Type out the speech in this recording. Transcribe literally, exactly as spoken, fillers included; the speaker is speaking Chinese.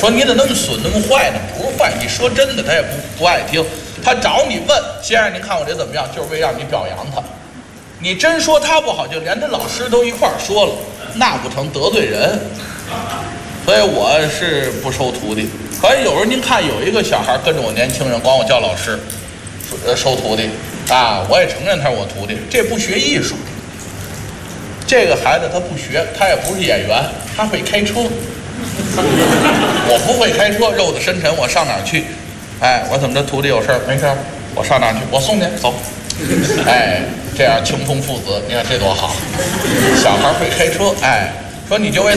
说你怎么那么损那么坏呢？不是坏，你说真的他也不不爱听。他找你问先生您看我这怎么样，就是为让你表扬他。你真说他不好，就连他老师都一块儿说了，那不成得罪人。所以我是不收徒弟。可是有时候您看有一个小孩跟着我年轻人管我叫老师，呃收徒弟啊，我也承认他是我徒弟，这不学艺术。这个孩子他不学，他也不是演员，他会开车。我不会开车，肉的深沉，我上哪儿去？哎，我怎么着，徒弟有事儿没事儿，我上哪儿去？我送你走。哎，这样情同父子，你看这多好。小孩会开车，哎，说你就为